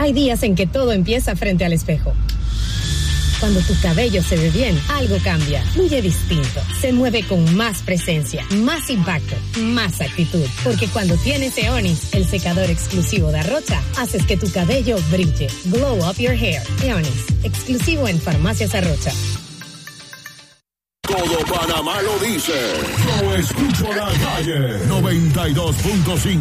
Hay días en que todo empieza frente al espejo. Cuando tu cabello se ve bien, algo cambia, fluye distinto, se mueve con más presencia, más impacto, más actitud. Porque cuando tienes Eonis, el secador exclusivo de Arrocha, haces que tu cabello brille. Glow up your hair. Eonis, exclusivo en Farmacias Arrocha. Todo Panamá lo dice. Yo escucho la calle 92.5.